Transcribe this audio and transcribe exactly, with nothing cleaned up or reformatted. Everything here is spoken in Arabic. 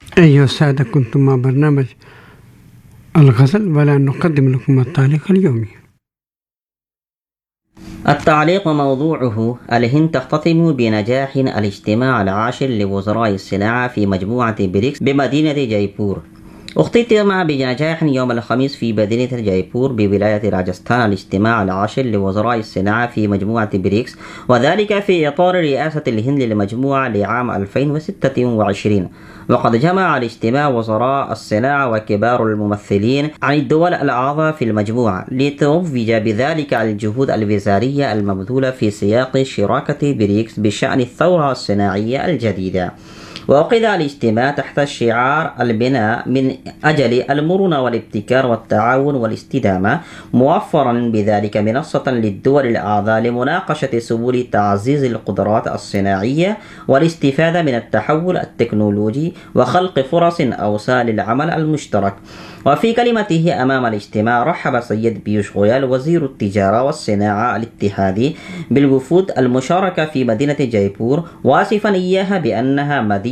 أيها السادة، كنتم مع برنامج الغزل، والآن نقدم لكم التعليق اليومي. التعليق موضوعه: الهند تختتم بنجاح الاجتماع العاشر لوزراء الصناعة في مجموعة بريكس بمدينة جايبور. اختتم بنجاح يوم الخميس في مدينة جايبور بولاية راجستان الاجتماع العاشر لوزراء الصناعة في مجموعة بريكس، وذلك في إطار رئاسة الهند للمجموعة لعام ألفين وستة وعشرين. وقد جمع الاجتماع وزراء الصناعة وكبار الممثلين عن الدول الأعضاء في المجموعة لتروج بذلك على الجهود الوزارية المبذولة في سياق شراكة بريكس بشأن الثورة الصناعية الجديدة. وعقد الاجتماع تحت شعار البناء من أجل المرونة والابتكار والتعاون والاستدامة، موفرا بذلك منصة للدول الأعضاء لمناقشة سبل تعزيز القدرات الصناعية والاستفادة من التحول التكنولوجي وخلق فرص أوسع للعمل المشترك. وفي كلمته أمام الاجتماع، رحب سيد بيوش غويال وزير التجارة والصناعة الاتحادي بالوفود المشاركة في مدينة جايبور، واصفا إياها بأنها مدينة